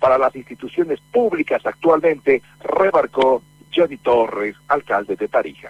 para las instituciones públicas actualmente, remarcó Johnny Torres, alcalde de Tarija.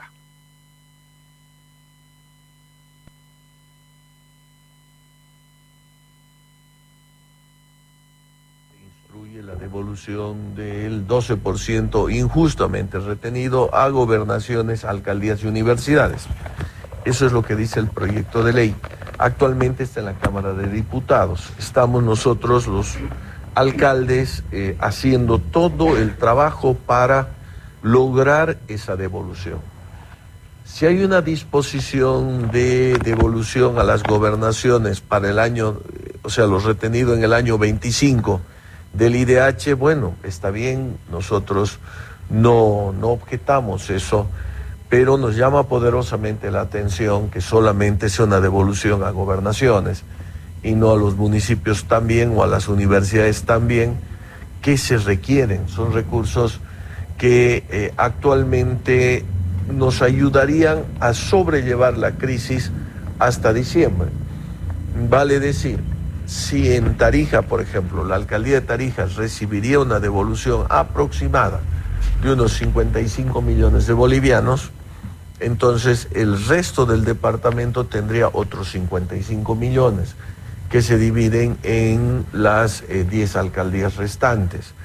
Instruye la devolución del 12% injustamente retenido a gobernaciones, alcaldías y universidades. Eso es lo que dice el proyecto de ley. Actualmente está en la Cámara de Diputados. Estamos nosotros, los alcaldes, haciendo todo el trabajo para lograr esa devolución. Si hay una disposición de devolución a las gobernaciones para el año, o sea, los retenidos en el año 25 del IDH, bueno, está bien, nosotros no objetamos eso, pero nos llama poderosamente la atención que solamente sea una devolución a gobernaciones y no a los municipios también o a las universidades también, que se requieren. Son recursos que actualmente nos ayudarían a sobrellevar la crisis hasta diciembre. Vale decir, si en Tarija, por ejemplo, la alcaldía de Tarija recibiría una devolución aproximada de unos 55 millones de bolivianos, entonces el resto del departamento tendría otros 55 millones que se dividen en las 10 alcaldías restantes.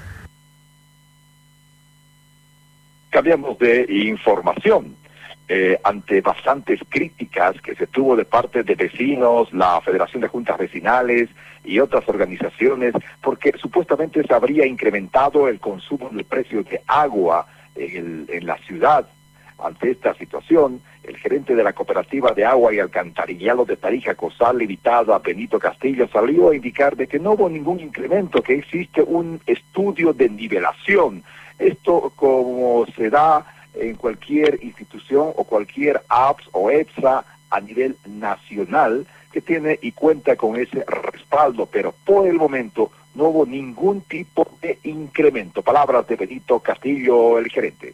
Cambiamos de información. Ante bastantes críticas que se tuvo de parte de vecinos, la Federación de Juntas Vecinales y otras organizaciones, porque supuestamente se habría incrementado el consumo del precio de agua en la ciudad. Ante esta situación, el gerente de la Cooperativa de Agua y Alcantarillado de Tarija, COSAL Limitada, Benito Castillo, salió a indicar de que no hubo ningún incremento, que existe un estudio de nivelación. Esto como se da en cualquier institución o cualquier APS o EPSA a nivel nacional que tiene y cuenta con ese respaldo, pero por el momento no hubo ningún tipo de incremento. Palabras de Benito Castillo, el gerente.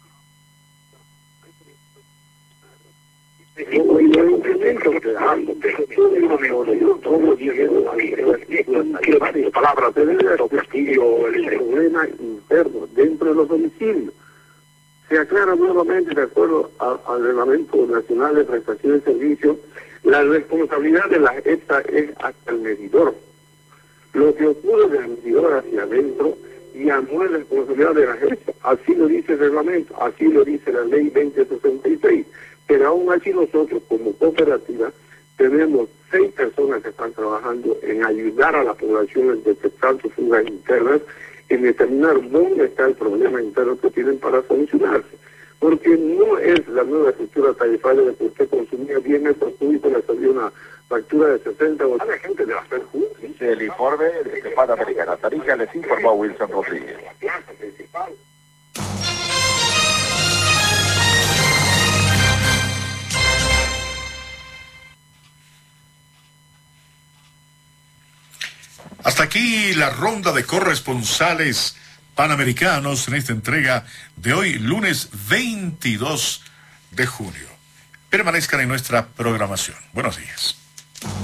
Palabras de Benito Castillo, el problema interno dentro de los domicilios. Se aclara nuevamente, de acuerdo al Reglamento Nacional de Prestación de Servicios, la responsabilidad de la EPSA es hasta el medidor. Lo que ocurre del medidor hacia adentro ya no es responsabilidad de la EPSA. Así lo dice el reglamento, así lo dice la ley 2066. Pero aún así nosotros, como cooperativa, tenemos 6 personas que están trabajando en ayudar a la población en detectar sus fugas internas, en determinar dónde está el problema interno que tienen para solucionarse. Porque no es la nueva estructura tarifaria de que usted consumía 10 metros cúbicos, le salió una factura de 60 o... La gente de la FEDJU. Dice el informe de Panamericana Tarija, les informó Wilson Rodríguez. La plaza principal. Hasta aquí la ronda de corresponsales panamericanos en esta entrega de hoy, lunes 22 de junio. Permanezcan en nuestra programación. Buenos días.